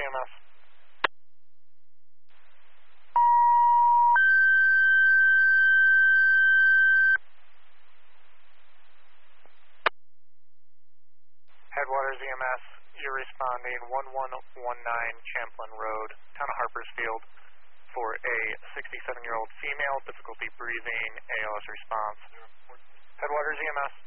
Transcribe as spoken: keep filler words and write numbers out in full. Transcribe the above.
E M S. Headwaters E M S, you're responding one one one nine Champlin Road, town of Harpersfield, for a sixty-seven-year-old female, difficulty breathing, A L S response. Headwaters E M S.